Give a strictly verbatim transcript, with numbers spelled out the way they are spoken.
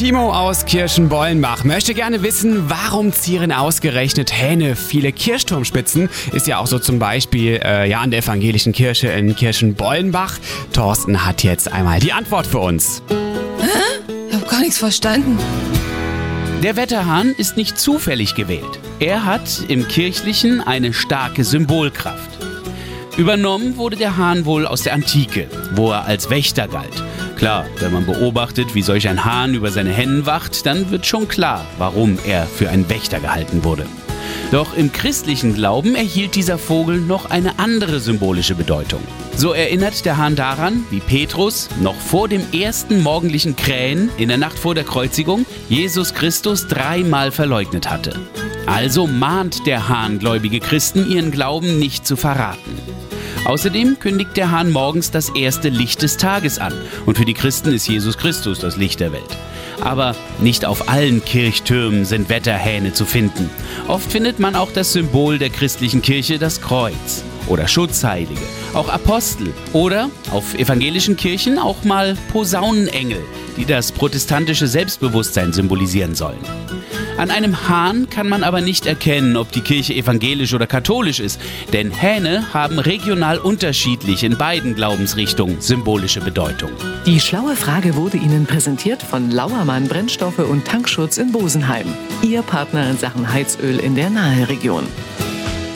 Timo aus Kirschenbollenbach möchte gerne wissen, warum zieren ausgerechnet Hähne viele Kirchturmspitzen? Ist ja auch so zum Beispiel äh, ja, an der evangelischen Kirche in Kirschenbollenbach. Thorsten hat jetzt einmal die Antwort für uns. Hä? Ich hab gar nichts verstanden. Der Wetterhahn ist nicht zufällig gewählt. Er hat im Kirchlichen eine starke Symbolkraft. Übernommen wurde der Hahn wohl aus der Antike, wo er als Wächter galt. Klar, wenn man beobachtet, wie solch ein Hahn über seine Hennen wacht, dann wird schon klar, warum er für einen Wächter gehalten wurde. Doch im christlichen Glauben erhielt dieser Vogel noch eine andere symbolische Bedeutung. So erinnert der Hahn daran, wie Petrus noch vor dem ersten morgendlichen Krähen in der Nacht vor der Kreuzigung Jesus Christus dreimal verleugnet hatte. Also mahnt der Hahn gläubige Christen, ihren Glauben nicht zu verraten. Außerdem kündigt der Hahn morgens das erste Licht des Tages an. Und für die Christen ist Jesus Christus das Licht der Welt. Aber nicht auf allen Kirchtürmen sind Wetterhähne zu finden. Oft findet man auch das Symbol der christlichen Kirche, das Kreuz. Oder Schutzheilige, auch Apostel. Oder auf evangelischen Kirchen auch mal Posaunenengel, die das protestantische Selbstbewusstsein symbolisieren sollen. An einem Hahn kann man aber nicht erkennen, ob die Kirche evangelisch oder katholisch ist, denn Hähne haben regional unterschiedlich in beiden Glaubensrichtungen symbolische Bedeutung. Die schlaue Frage wurde Ihnen präsentiert von Lauermann Brennstoffe und Tankschutz in Bosenheim. Ihr Partner in Sachen Heizöl in der Naheregion.